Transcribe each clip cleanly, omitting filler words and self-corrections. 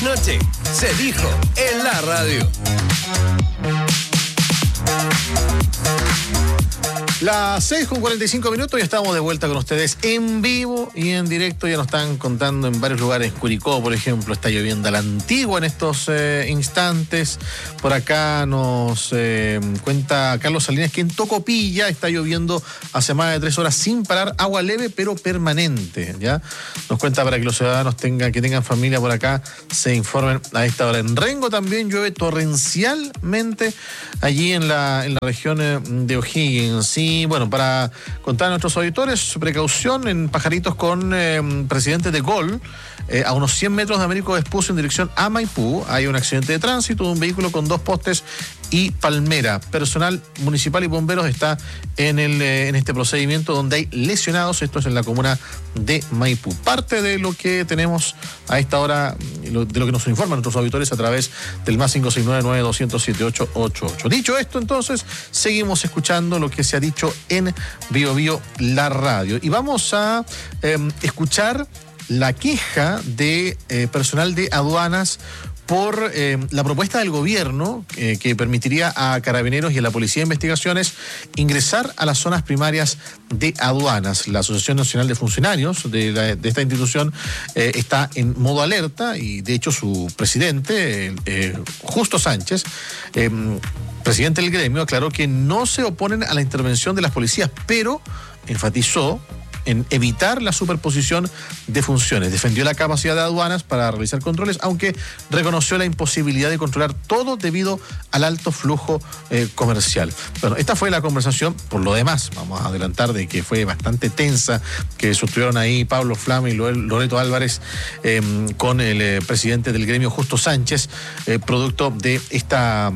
trasnoche se dijo en la radio. Las 6:45 y estamos de vuelta con ustedes en vivo y en directo. Ya nos están contando en varios lugares. Curicó, por ejemplo, está lloviendo a la antigua en estos instantes. Por acá nos cuenta Carlos Salinas que en Tocopilla está lloviendo hace más de 3 horas sin parar, agua leve pero permanente. ¿Ya? Nos cuenta para que los ciudadanos que tengan familia por acá se informen a esta hora. En Rengo también llueve torrencialmente allí en la región de O'Higgins. Sí. Y bueno, para contar a nuestros auditores, precaución en Pajaritos con Presidente de Gol. A unos 100 metros de Américo Vespucio en dirección a Maipú hay un accidente de tránsito de un vehículo con 2 postes y palmera. Personal municipal y bomberos está en este procedimiento donde hay lesionados. Esto es en la comuna de Maipú. Parte de lo que tenemos a esta hora, de lo que nos informan nuestros auditores a través del más 569-900-7888. Dicho esto, entonces, seguimos escuchando lo que se ha dicho en Bio Bio, la radio. Y vamos a escuchar la queja de personal de aduanas por la propuesta del gobierno que permitiría a Carabineros y a la Policía de Investigaciones ingresar a las zonas primarias de aduanas. La Asociación Nacional de Funcionarios de esta institución está en modo alerta y de hecho su presidente, Justo Sánchez, presidente del gremio, aclaró que no se oponen a la intervención de las policías, pero enfatizó en evitar la superposición de funciones. Defendió la capacidad de aduanas para realizar controles, aunque reconoció la imposibilidad de controlar todo debido al alto flujo comercial. Bueno, esta fue la conversación. Por lo demás, vamos a adelantar de que fue bastante tensa, que sostuvieron ahí Pablo Flama y Loreto Álvarez con el presidente del gremio, Justo Sánchez, producto de esta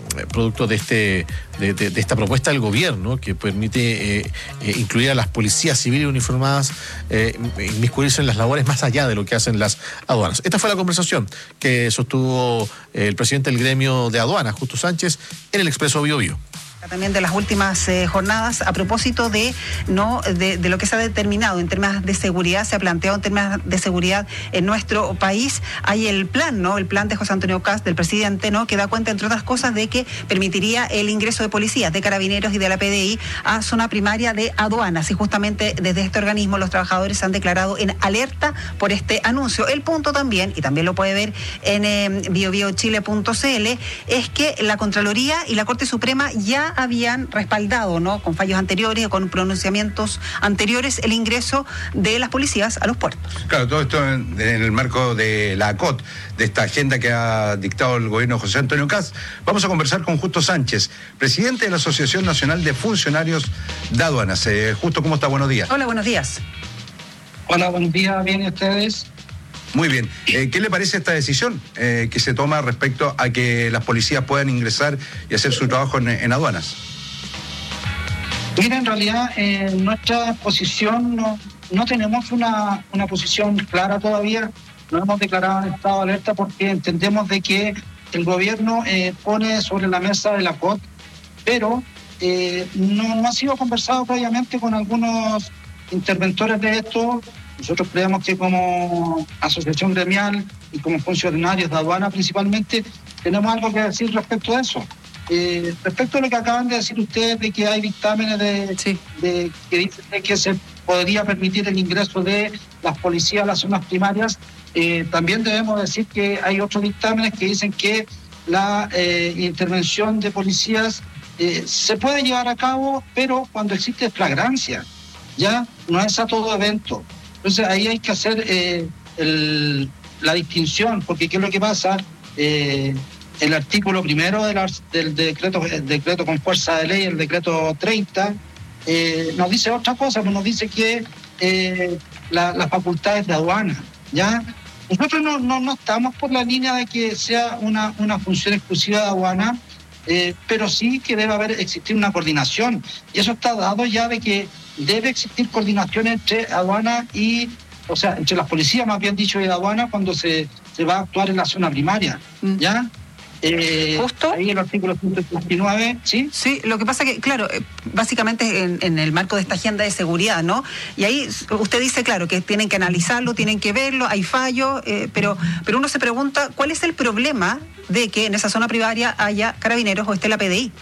propuesta del gobierno que permite incluir a las policías civiles uniformadas, inmiscuirse en las labores más allá de lo que hacen las aduanas. Esta fue la conversación que sostuvo el presidente del gremio de aduanas, Justo Sánchez, en el Expreso Bio Bio. También de las últimas jornadas, a propósito de lo que se ha determinado en temas de seguridad, se ha planteado en temas de seguridad en nuestro país. Hay el plan, ¿no? El plan de José Antonio Kast, del presidente, ¿no? Que da cuenta, entre otras cosas, de que permitiría el ingreso de policías, de carabineros y de la PDI a zona primaria de aduanas. Y justamente desde este organismo los trabajadores han declarado en alerta por este anuncio. El punto también, y también lo puede ver en biobiochile.cl, es que la Contraloría y la Corte Suprema ya habían respaldado, ¿no? Con fallos anteriores o con pronunciamientos anteriores, el ingreso de las policías a los puertos. Claro, todo esto en el marco de la ACOT, de esta agenda que ha dictado el gobierno de José Antonio Kast. Vamos a conversar con Justo Sánchez, presidente de la Asociación Nacional de Funcionarios de Aduanas. Justo, ¿cómo está? Buenos días. Hola, buenos días. Hola, buenos días. ¿Bien ustedes? Muy bien. ¿Qué le parece esta decisión que se toma respecto a que las policías puedan ingresar y hacer su trabajo en aduanas? Mira, en realidad nuestra posición no tenemos una posición clara todavía. No hemos declarado en estado de alerta porque entendemos de que el gobierno pone sobre la mesa el ACOT, pero no ha sido conversado previamente con algunos interventores de esto. Nosotros creemos que como asociación gremial y como funcionarios de aduana principalmente, tenemos algo que decir respecto a eso. Respecto a lo que acaban de decir ustedes de que hay dictámenes que dicen de que se podría permitir el ingreso de las policías a las zonas primarias, también debemos decir que hay otros dictámenes que dicen que la intervención de policías se puede llevar a cabo, pero cuando existe flagrancia, ya no es a todo evento. Entonces ahí hay que hacer la distinción, porque ¿qué es lo que pasa? El artículo primero del decreto con fuerza de ley, el decreto 30, nos dice otra cosa, nos dice que las facultades de aduana, ¿ya? Nosotros no estamos por la línea de que sea una función exclusiva de aduana, pero sí que debe existir una coordinación, y eso está dado ya de que debe existir coordinación entre aduana entre las policías, más bien dicho, y aduana cuando se va a actuar en la zona primaria, ¿ya? Justo. Ahí el artículo 139, ¿sí? Sí, lo que pasa que, claro, básicamente en el marco de esta agenda de seguridad, ¿no? Y ahí usted dice, claro, que tienen que analizarlo, tienen que verlo, hay fallos, pero uno se pregunta, ¿cuál es el problema de que en esa zona primaria haya carabineros o esté la PDI?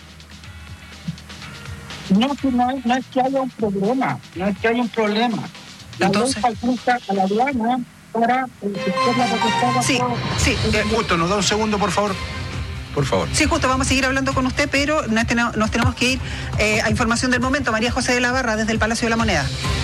No es que haya un problema, Entonces, ley faculta a la aduana para ejercer la potestad. Sí. Justo, nos da un segundo, por favor. Por favor. Sí, justo, vamos a seguir hablando con usted, pero nos tenemos que ir a información del momento. María José de la Barra, desde el Palacio de la Moneda.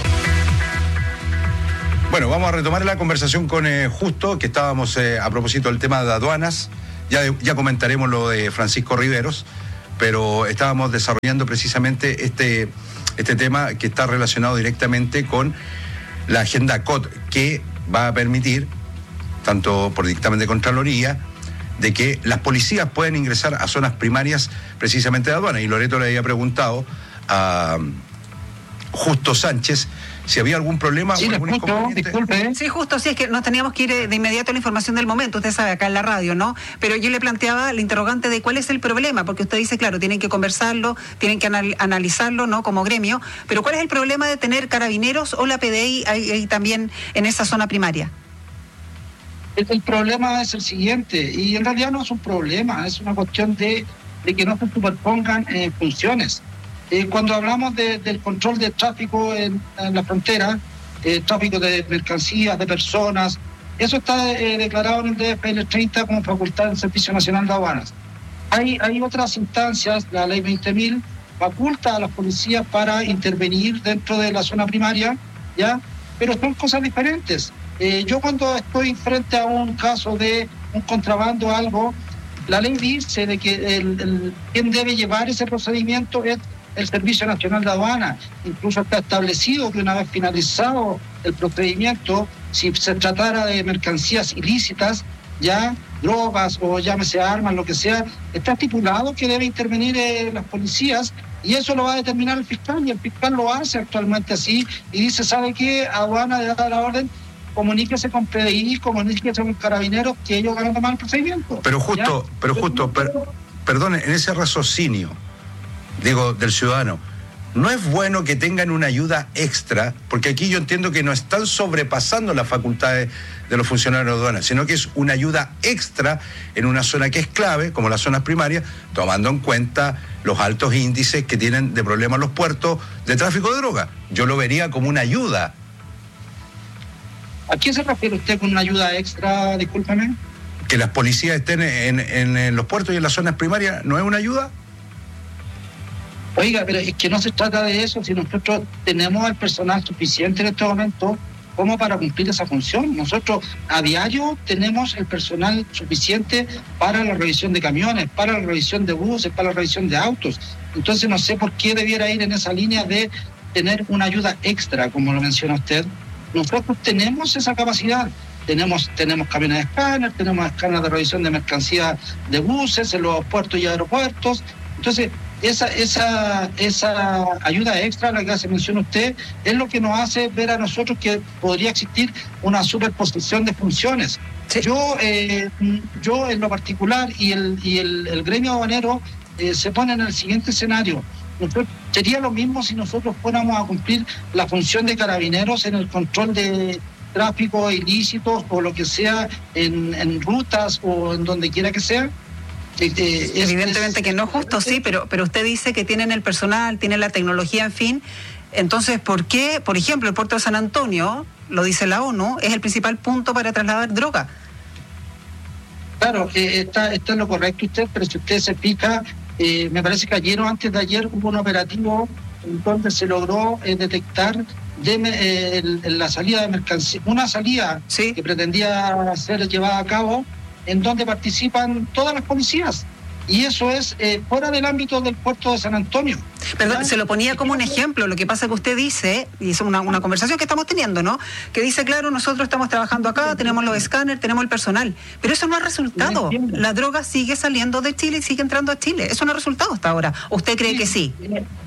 Bueno, vamos a retomar la conversación con Justo, que estábamos a propósito del tema de aduanas. Ya comentaremos lo de Francisco Riveros, pero estábamos desarrollando precisamente este tema que está relacionado directamente con la agenda COT, que va a permitir, tanto por dictamen de Contraloría, de que las policías pueden ingresar a zonas primarias precisamente de aduana. Y Loreto le había preguntado a Justo Sánchez si había algún problema sí, o algún inconveniente. Disculpe. Sí, justo, sí, es que nos teníamos que ir de inmediato a la información del momento, usted sabe, acá en la radio, ¿no? Pero yo le planteaba la interrogante de cuál es el problema, porque usted dice, claro, tienen que conversarlo, tienen que analizarlo, ¿no? Como gremio, pero ¿cuál es el problema de tener carabineros o la PDI ahí también en esa zona primaria? El problema es el siguiente, y en realidad no es un problema, es una cuestión de que no se superpongan funciones. Cuando hablamos del control del tráfico en la frontera, tráfico de mercancías, de personas, eso está declarado en el DFL 30 como facultad del Servicio Nacional de Aduanas. Hay otras instancias, la ley 20.000 faculta a las policías para intervenir dentro de la zona primaria, ¿ya? Pero son cosas diferentes. Yo cuando estoy frente a un caso de un contrabando o algo, la ley dice de que quien debe llevar ese procedimiento es el Servicio Nacional de Aduana. Incluso está establecido que una vez finalizado el procedimiento, si se tratara de mercancías ilícitas, ya drogas o llámese armas, lo que sea, está estipulado que debe intervenir las policías, y eso lo va a determinar el fiscal, y el fiscal lo hace actualmente así, y dice, ¿sabe qué? Aduana le da la orden, comuníquese con PDI, comuníquese con Carabineros, que ellos van a tomar el procedimiento. Pero justo, perdón, en ese raciocinio, digo, del ciudadano, ¿no es bueno que tengan una ayuda extra? Porque aquí yo entiendo que no están sobrepasando las facultades de los funcionarios de aduanas, sino que es una ayuda extra en una zona que es clave, como las zonas primarias, tomando en cuenta los altos índices que tienen de problemas los puertos de tráfico de droga. Yo lo vería como una ayuda. ¿A qué se refiere usted con una ayuda extra? Discúlpeme. Que las policías estén en los puertos y en las zonas primarias, ¿no es una ayuda? Oiga, pero es que no se trata de eso, si nosotros tenemos el personal suficiente en este momento como para cumplir esa función. Nosotros a diario tenemos el personal suficiente para la revisión de camiones, para la revisión de buses, para la revisión de autos. Entonces no sé por qué debiera ir en esa línea de tener una ayuda extra, como lo menciona usted. Nosotros tenemos esa capacidad. Tenemos camiones de escáner, tenemos escáneres de revisión de mercancías de buses en los puertos y aeropuertos. Entonces, esa ayuda extra, la que se menciona usted, es lo que nos hace ver a nosotros que podría existir una superposición de funciones. Sí. Yo en lo particular y el gremio aduanero se pone en el siguiente escenario. Sería lo mismo si nosotros fuéramos a cumplir la función de carabineros en el control de tráfico ilícitos o lo que sea en rutas o en donde quiera que sea. Evidentemente que no, justo, sí, pero usted dice que tienen el personal, tienen la tecnología, en fin. Entonces, ¿por qué, por ejemplo, el puerto de San Antonio, lo dice la ONU, es el principal punto para trasladar droga? Claro, está en lo correcto usted, pero si usted se fija, me parece que ayer o antes de ayer hubo un operativo en donde se logró detectar la salida de mercancía, una salida ¿sí? que pretendía ser llevada a cabo, en donde participan todas las policías. Y eso es fuera del ámbito del puerto de San Antonio. Perdón, se lo ponía como un ejemplo. Lo que pasa es que usted dice, y es una conversación que estamos teniendo, ¿no? Que dice, claro, nosotros estamos trabajando acá, tenemos los escáneres, tenemos el personal. Pero eso no ha resultado. La droga sigue saliendo de Chile y sigue entrando a Chile. Eso no ha resultado hasta ahora. ¿Usted cree que sí?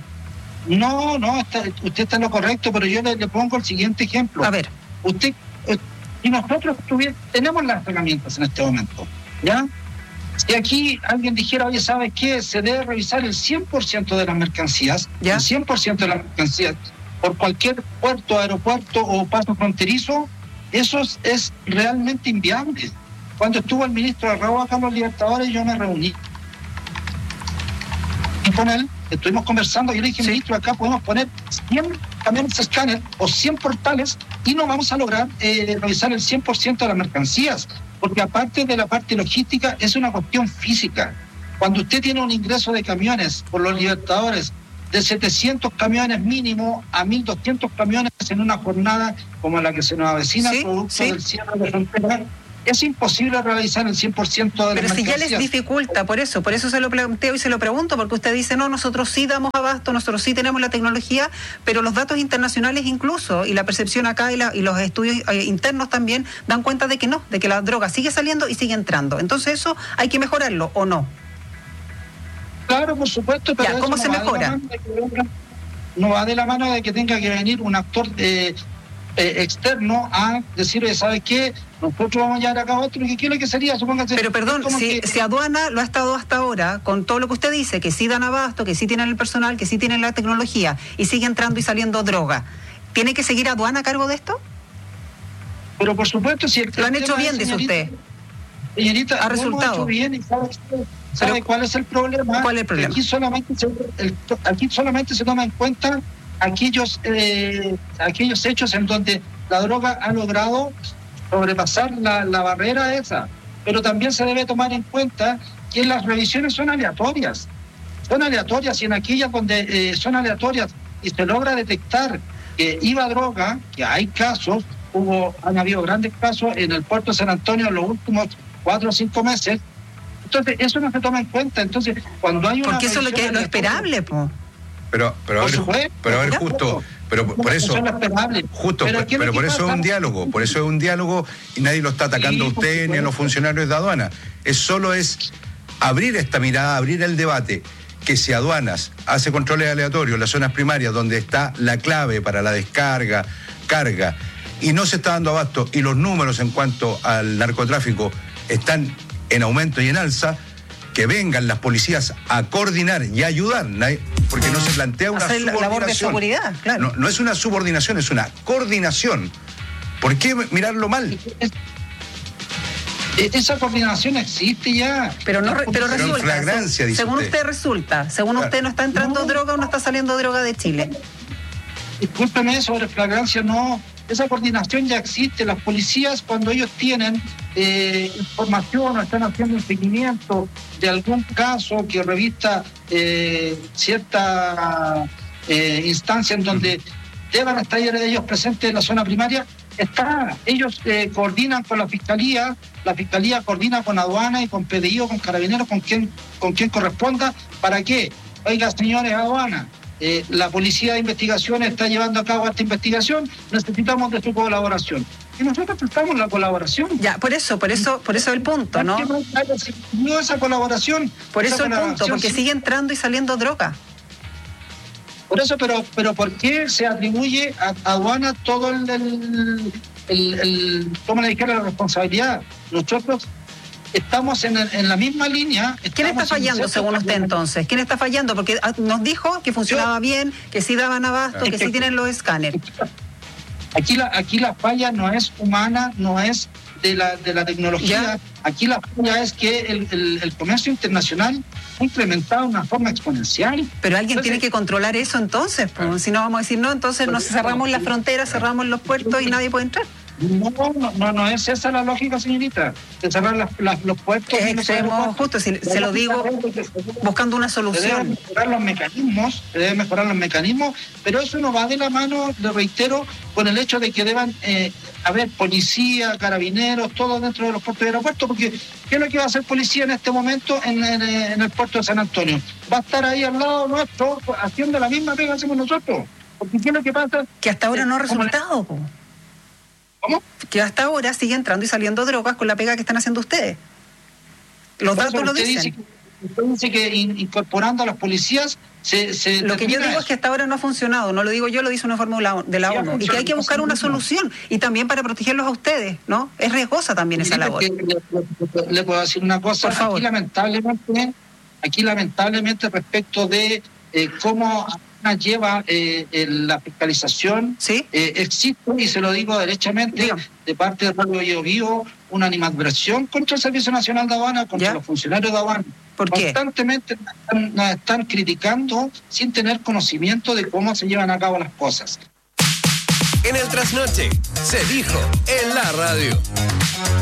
No, usted está en lo correcto, pero yo le pongo el siguiente ejemplo. A ver. Y nosotros tenemos las herramientas en este momento, ¿ya? Si aquí alguien dijera, oye, ¿sabes qué? Se debe revisar el 100% de las mercancías, ¿Ya? el 100% de las mercancías, por cualquier puerto, aeropuerto o paso fronterizo, eso es realmente inviable. Cuando estuvo el ministro de Arrao acá en los Libertadores, yo me reuní y con él, estuvimos conversando, y yo le dije, ministro, acá podemos poner 100 camiones escáner o 100 portales y no vamos a lograr revisar el 100% de las mercancías, porque aparte de la parte logística, es una cuestión física. Cuando usted tiene un ingreso de camiones por los Libertadores de 700 camiones mínimo a 1.200 camiones en una jornada como la que se nos avecina, Sí, producto sí. del cierre de fronteras, es imposible realizar el 100% de las Pero si ya mercancías. les dificulta, por eso se lo planteo y se lo pregunto, porque usted dice, no, nosotros sí damos abasto, nosotros sí tenemos la tecnología, pero los datos internacionales incluso, y la percepción acá y los estudios internos también, dan cuenta de que no, de que la droga sigue saliendo y sigue entrando. Entonces eso hay que mejorarlo, ¿o no? Claro, por supuesto, pero Ya, eso ¿cómo se mejora? No va de la mano de que tenga que venir un actor externo a decir, ¿sabes qué? Nosotros vamos a llevar acá otro, ¿y qué es lo que sería? Supóngase. Pero perdón, es como si aduana lo ha estado hasta ahora, con todo lo que usted dice, que sí dan abasto, que sí tienen el personal, que sí tienen la tecnología, y sigue entrando y saliendo droga, ¿tiene que seguir aduana a cargo de esto? Pero por supuesto, si Lo han hecho bien, dice usted. Señorita, Ha lo hemos resultado. hecho bien, y ¿sabe cuál es el problema? ¿Cuál es el problema? Que aquí solamente se toma en cuenta aquellos hechos en donde la droga ha logrado sobrepasar la barrera esa. Pero también se debe tomar en cuenta que las revisiones son aleatorias. Y en aquellas donde son aleatorias y se logra detectar que iba droga, que hay casos, han habido grandes casos en el puerto de San Antonio en los últimos 4 o 5 meses. Entonces, eso no se toma en cuenta. Entonces, cuando hay una... Porque eso es lo esperable, po. Pero a ver, justo, pero por eso, justo, pero por eso es un diálogo, y nadie lo está atacando a usted ni a los funcionarios de aduana. Solo es abrir esta mirada, abrir el debate, que si aduanas hace controles aleatorios en las zonas primarias donde está la clave para la descarga, carga, y no se está dando abasto, y los números en cuanto al narcotráfico están en aumento y en alza, que vengan las policías a coordinar y ayudar, porque no se plantea una hacer subordinación. labor de seguridad, claro. No es una subordinación, es una coordinación. ¿Por qué mirarlo mal? Esa coordinación existe ya. Pero en resulta, flagrancia, dice según usted resulta, según claro. usted no está entrando droga o no está saliendo droga de Chile. Discúlpeme, sobre flagrancia no. Esa coordinación ya existe. Las policías, cuando ellos tienen información o están haciendo un seguimiento de algún caso que revista cierta instancia en donde deban estar ellos presentes en la zona primaria, ellos coordinan con la fiscalía coordina con aduana y con PDI o con carabineros, con quien corresponda. ¿Para qué? Oiga, señores aduana, la policía de investigación está llevando a cabo esta investigación, necesitamos de su colaboración. Y nosotros prestamos la colaboración. Ya, por eso el punto, ¿no? No esa colaboración. Por eso esa el punto, colaboración, porque sí. sigue entrando y saliendo droga. Por eso, pero ¿por qué se atribuye a aduana todo ¿cómo le dijera, la responsabilidad? Nosotros estamos en la misma línea. ¿Quién está fallando según usted entonces? ¿Quién está fallando? Porque nos dijo que funcionaba bien, que sí daban abasto, que sí tienen los escáneres. Aquí la falla no es humana, no es de la tecnología. ¿Ya? Aquí la falla es que el comercio internacional ha incrementado de una forma exponencial. Pero alguien tiene que controlar eso entonces, pues. Si no vamos a decir no, entonces nos cerramos las fronteras, cerramos los puertos y nadie puede entrar. No es esa la lógica, señorita, de cerrar los puertos. Es y los extremo, aeropuertos. justo, si se lo digo buscando una Se deben solución. mejorar los mecanismos, pero eso no va de la mano, le reitero, con el hecho de que deban haber policía, carabineros, todo dentro de los puertos y aeropuertos, porque ¿qué es lo que va a hacer policía en este momento en el puerto de San Antonio? Va a estar ahí al lado nuestro haciendo la misma pega que hacemos nosotros, porque ¿qué es lo que pasa? Que hasta ahora no ha resultado, po. ¿Cómo? Que hasta ahora sigue entrando y saliendo drogas con la pega que están haciendo ustedes. Los Por eso datos lo usted dicen. usted dice que incorporando a los policías se lo que yo digo eso. es que hasta ahora no ha funcionado, no lo digo yo, lo dice un informe de la ONU, y que hay que buscar una solución, y también para protegerlos a ustedes, ¿no? Es riesgosa también esa labor. Le puedo decir una cosa, por favor. Aquí lamentablemente respecto de cómo lleva la fiscalización, ¿sí? Existe, y se lo digo derechamente, dígame, de parte de Radio Biobío, una animadversión contra el Servicio Nacional de Aduana, contra los funcionarios de aduana. ¿Por qué? Constantemente nos están criticando sin tener conocimiento de cómo se llevan a cabo las cosas. En el trasnoche, se dijo en la radio.